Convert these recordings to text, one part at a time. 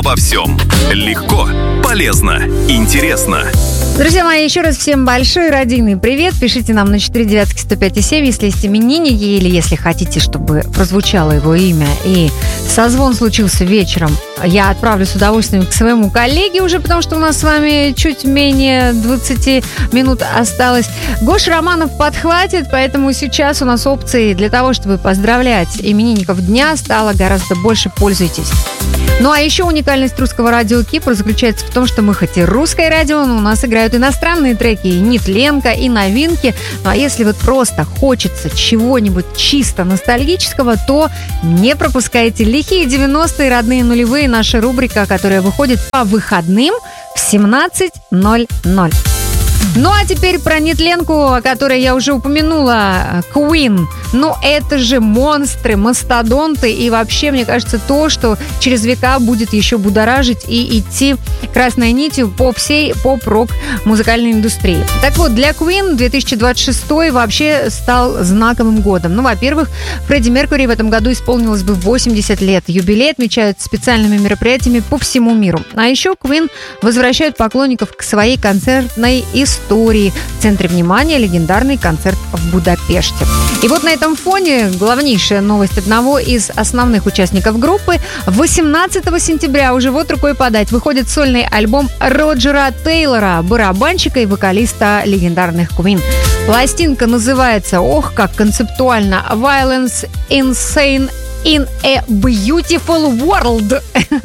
Во всем. Легко, полезно, интересно. Друзья мои, еще раз всем большой родийный привет. Пишите нам на 495-105-7, если есть именинники, или если хотите, чтобы прозвучало его имя и созвон случился вечером. Я отправлю с удовольствием к своему коллеге уже, потому что у нас с вами чуть менее 20 минут осталось. Гоша Романов подхватит, поэтому сейчас у нас опций для того, чтобы поздравлять именинников дня, стало гораздо больше. Пользуйтесь. Ну а еще уникальность русского радио Кипр заключается в том, что мы хоть и русское радио, но у нас играют иностранные треки, и нетленка, и новинки. Ну а если вот просто хочется чего-нибудь чисто ностальгического, то не пропускайте «Лихие 90-е, родные нулевые», наша рубрика, которая выходит по выходным в 17:00. Ну а теперь про нетленку, о которой я уже упомянула, Queen. Ну это же монстры, мастодонты и вообще, мне кажется, то, что через века будет еще будоражить и идти красной нитью по всей поп-рок музыкальной индустрии. Так вот, для Queen 2026 вообще стал знаковым годом. Ну, во-первых, Фредди Меркьюри в этом году исполнилось бы 80 лет. Юбилей отмечают специальными мероприятиями по всему миру. А еще Queen возвращают поклонников к своей концертной истории. В центре внимания легендарный концерт в Будапеште. И вот на этом фоне главнейшая новость одного из основных участников группы. 18 сентября, уже вот рукой подать, выходит сольный альбом Роджера Тейлора, барабанщика и вокалиста легендарных Queen. Пластинка называется, ох, как концептуально, «Violence Insane in a Beautiful World».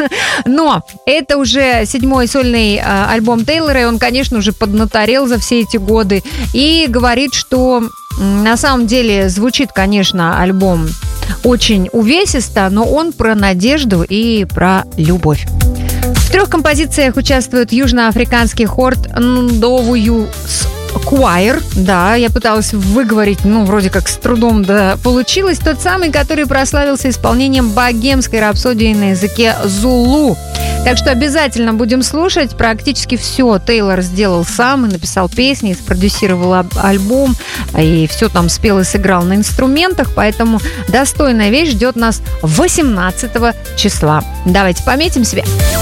Но это уже 7-й сольный альбом Тейлора, и он, конечно, уже поднаторел за все эти годы. И говорит, что на самом деле звучит, конечно, альбом очень увесисто, но он про надежду и про любовь. В 3 композициях участвует южноафриканский хорд Ndovую Choir. Да, я пыталась выговорить, вроде как с трудом, да, получилось. Тот самый, который прославился исполнением богемской рапсодии на языке зулу. Так что обязательно будем слушать. Практически все Тейлор сделал сам, и написал песни, и спродюсировал альбом, и все там спел и сыграл на инструментах, поэтому достойная вещь ждет нас 18 числа. Давайте пометим себе.